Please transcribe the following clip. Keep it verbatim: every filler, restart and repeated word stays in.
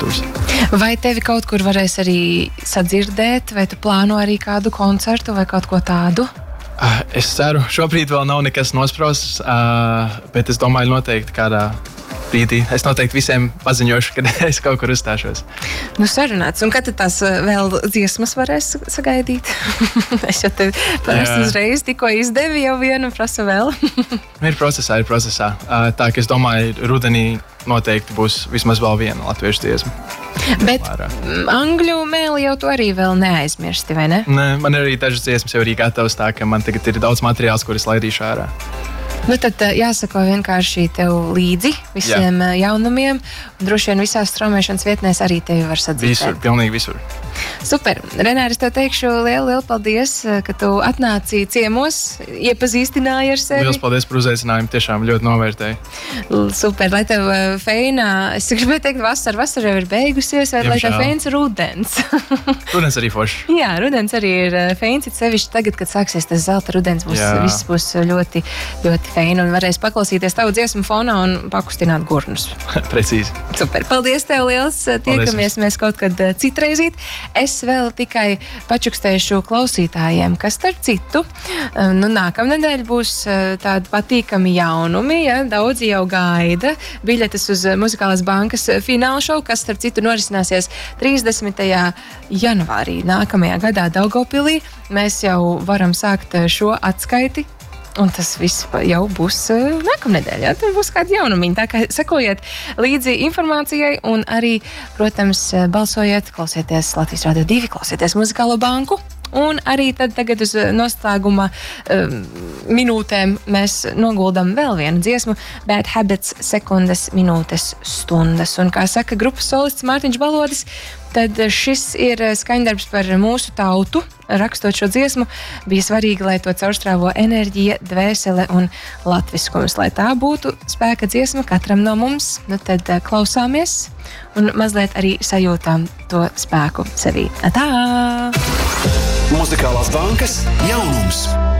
skatuves. Vai tevi kaut kur varēs arī sadzirdēt, vai tu plāno arī kādu koncertu vai kaut ko tādu? Uh, es ceru, šobrīd vēl nav nekas nosprosts, uh, bet es domāju noteikti kādā brīdī. Es noteikti visiem paziņošu, kad es kaut kur uzstāšos. Nu, sarunāts. Un kad tad tās vēl dziesmas varēs sagaidīt? Es jau te parasti uzreiz tikko izdevi jau vienu, prasu vēl. Ir procesā, ir procesā. Uh, tā, ka es domāju, rudenī noteikti būs vismaz vēl viena latviešu dziesma. Bet Vārā. Angļu mēli jau tu arī vēl neaizmirsti, vai ne? Nē, man ir arī dažas dziesmas jau arī gatavas, tā ka man tagad ir daudz materiāls, kur es laidīšu ārā. Nu, tad jāsako vienkārši tev līdzi visiem Jā. jaunumiem, un droši vien visās straumēšanas vietnēs arī tevi var sadzirdēt. Visur, pilnīgi visur. Super. Renāri, es tev teikšu lielu, lielu paldies, ka tu atnāci ciemos, iepazīstināji ar sevi. Liels paldies par uzaicinājumu, tiešām ļoti novērtēju. Super, lai tev feinā, es gribēju teikt vasara, vasara jau ir beigusies, vai lai tev feins rudens. Rudens arī forši. Jā, rudens arī ir feins, it sevišķi tagad, kad sāksies tas zelta rudens, būs, viss būs ļoti, ļoti feini un varēs paklausīties tavu dziesmu fonā un pakustināt gurnus. Precīzi. Super, paldies tev liels, tiekamies mēs kaut kad citreizīt. Es vēl tikai pačukstēšu klausītājiem, kas starp citu, nu nākamnedēļ būs tādi patīkami jaunumi, ja, daudzi jau gaida biļetes uz Muzikālās bankas fināla šovu, kas starp citu norisināsies trīsdesmitajā janvārī nākamajā gadā Daugavpilī. Mēs jau varam sākt šo atskaiti. Un tas viss jau būs uh, nākamnedēļ, ja? Tur būs kādi jaunumiņi. Tā kā sekojiet līdzi informācijai un arī, protams, balsojiet, klausieties Latvijas Radio divi, klausieties Muzikālo banku. Un arī tad tagad uz noslēguma um, minūtēm mēs noguldam vēl vienu dziesmu Bad Habits sekundes, minūtes, stundas. Un kā saka grupas solists Mārtiņš Balodis, tad šis ir skaņdarbs par mūsu tautu. Rakstot šo dziesmu, bija svarīgi, lai to caurstrāvo enerģija, dvēsele un latviskums. Lai tā būtu spēka dziesma katram no mums, nu tad klausāmies un mazliet arī sajūtām to spēku sevī. Tā! Muzikālās bankas jaunums!